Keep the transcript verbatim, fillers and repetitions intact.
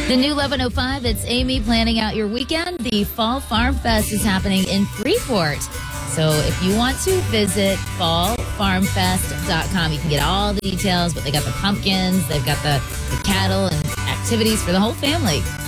The new eleven oh five, it's Amy planning out your weekend. The Fall Farm Fest is happening in Freeport. So if you want to visit fall farm fest dot com, you can get all the details, but they got the pumpkins, they've got the, the cattle and activities for the whole family.